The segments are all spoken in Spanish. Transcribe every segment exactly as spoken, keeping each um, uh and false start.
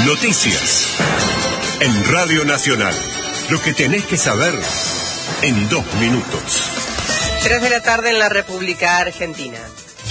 Noticias. En Radio Nacional. Lo que tenés que saber en dos minutos. Tres de la tarde en la República Argentina.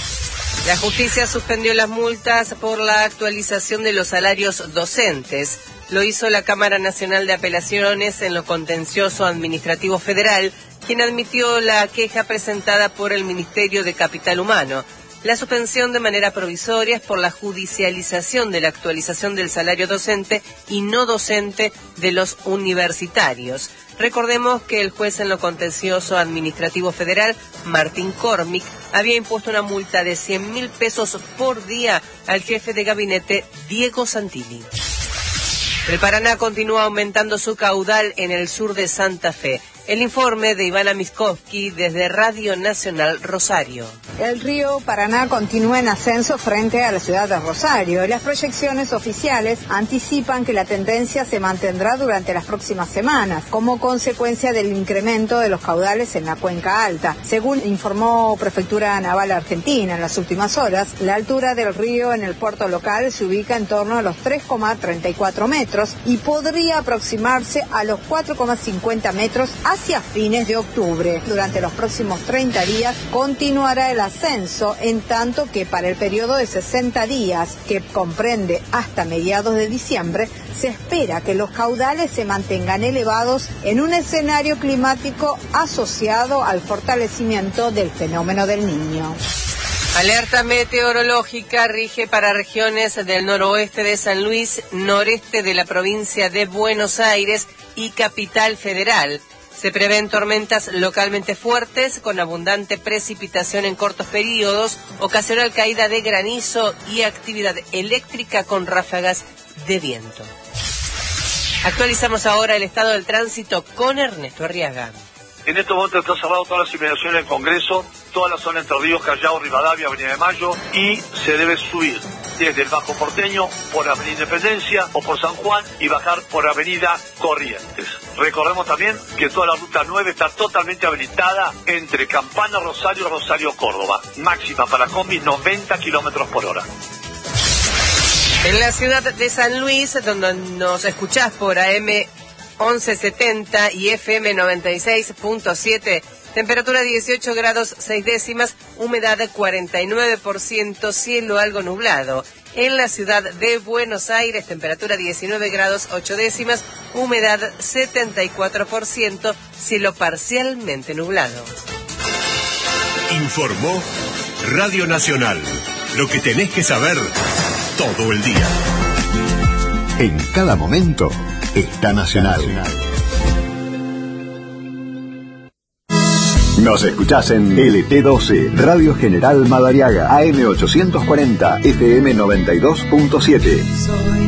La justicia suspendió las multas por la actualización de los salarios docentes. Lo hizo la Cámara Nacional de Apelaciones en lo contencioso administrativo federal, quien admitió la queja presentada por el Ministerio de Capital Humano. La suspensión de manera provisoria es por la judicialización de la actualización del salario docente y no docente de los universitarios. Recordemos que el juez en lo contencioso administrativo federal, Martín Cormick, había impuesto una multa de cien mil pesos por día al jefe de gabinete Diego Santini. El Paraná continúa aumentando su caudal en el sur de Santa Fe. El informe de Ivana Miskovsky desde Radio Nacional Rosario. El río Paraná continúa en ascenso frente a la ciudad de Rosario y las proyecciones oficiales anticipan que la tendencia se mantendrá durante las próximas semanas como consecuencia del incremento de los caudales en la cuenca alta. Según informó Prefectura Naval Argentina en las últimas horas, la altura del río en el puerto local se ubica en torno a los tres coma treinta y cuatro metros y podría aproximarse a los cuatro coma cincuenta metros hacia fines de octubre. Durante los próximos treinta días continuará el ascenso, en tanto que para el periodo de sesenta días, que comprende hasta mediados de diciembre, se espera que los caudales se mantengan elevados en un escenario climático asociado al fortalecimiento del fenómeno del Niño. Alerta meteorológica rige para regiones del noroeste de San Luis, noreste de la provincia de Buenos Aires y Capital Federal. Se prevén tormentas localmente fuertes con abundante precipitación en cortos periodos, ocasional caída de granizo y actividad eléctrica con ráfagas de viento. Actualizamos ahora el estado del tránsito con Ernesto Arriaga. En estos momentos están cerradas todas las inmediaciones del Congreso, toda la zona entre Ríos, Callao, Rivadavia, Avenida de Mayo, y se debe subir desde el Bajo Porteño por Avenida Independencia o por San Juan y bajar por Avenida Corrientes. Recordemos también que toda la ruta nueve está totalmente habilitada entre Campana, Rosario, Rosario, Córdoba. Máxima para combis noventa kilómetros por hora. En la ciudad de San Luis, donde nos escuchás por A M once setenta y F M noventa y seis punto siete, temperatura dieciocho grados seis décimas, humedad cuarenta y nueve por ciento, cielo algo nublado. En la ciudad de Buenos Aires, temperatura diecinueve grados ocho décimas, humedad setenta y cuatro por ciento, cielo parcialmente nublado. Informó Radio Nacional. Lo que tenés que saber todo el día. En cada momento está Nacional. Nos escuchás en L T doce, Radio General Madariaga, A M ochocientos cuarenta, F M noventa y dos punto siete.